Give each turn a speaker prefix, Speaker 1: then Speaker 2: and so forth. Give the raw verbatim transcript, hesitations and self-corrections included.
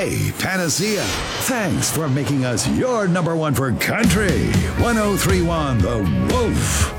Speaker 1: Hey, Panacea, thanks for making us your number one for country. ten thirty-one The Wolf.